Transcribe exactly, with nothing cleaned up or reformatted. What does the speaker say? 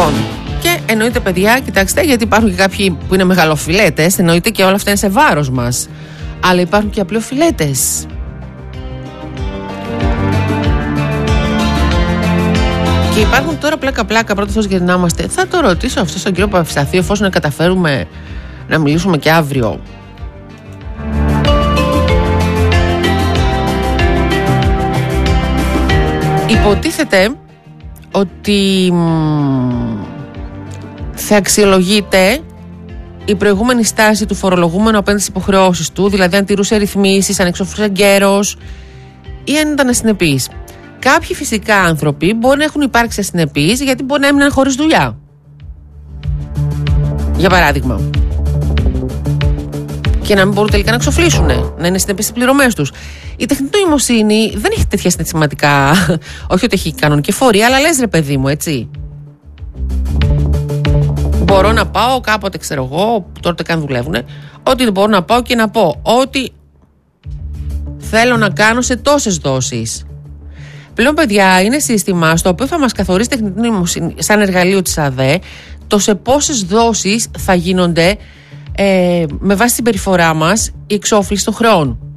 Λοιπόν, και εννοείται, παιδιά, κοιτάξτε, γιατί υπάρχουν και κάποιοι που είναι μεγαλοφιλέτες, εννοείται και όλα αυτά είναι σε βάρος μας. Αλλά υπάρχουν και απλοφιλέτες. Και υπάρχουν τώρα πλάκα-πλάκα, πρώτα Θεός γιατί να είμαστε. Θα το ρωτήσω αυτό στον κύριο Παυσταθή, εφόσον να καταφέρουμε να μιλήσουμε και αύριο. Υποτίθεται ότι θα αξιολογείται η προηγούμενη στάση του φορολογούμενου απέναντι στις υποχρεώσεις του, δηλαδή αν τηρούσε ρυθμίσεις, αν εξοφλούσε εγκαίρος ή αν ήταν ασυνεπής. Κάποιοι φυσικά άνθρωποι μπορεί να έχουν υπάρξει ασυνεπείς γιατί μπορεί να έμειναν χωρίς δουλειά. Για παράδειγμα. Και να μην μπορούν τελικά να εξοφλήσουν, να είναι συνεπείς στις πληρωμές τους. Η τεχνητή νοημοσύνη δεν έχει τέτοια συναισθηματικά, όχι ότι έχει κανονική φορεία, αλλά λες ρε παιδί μου, έτσι. Μπορώ να πάω κάποτε, ξέρω εγώ, τώρα το καν δουλεύουν, ότι μπορώ να πάω και να πω ότι θέλω να κάνω σε τόσες δόσεις. Πλέον, παιδιά, είναι σύστημα στο οποίο θα μας καθορίσει τεχνητή νοημοσύνη σαν εργαλείο της ΑΔΕ το σε πόσες δόσεις θα γίνονται ε, με βάση την συμπεριφορά μας η εξόφληση των χρεών.